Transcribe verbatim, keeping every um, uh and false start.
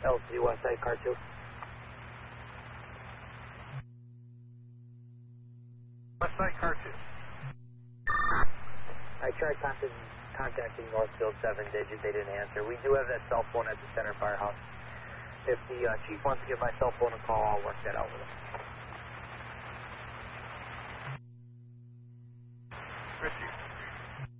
L C West Side Car two. West Side Car two. I tried contacting, contacting Northfield seven digit, they didn't answer. We do have that cell phone at the center firehouse. If the uh, chief wants to give my cell phone a call, I'll work that out with him.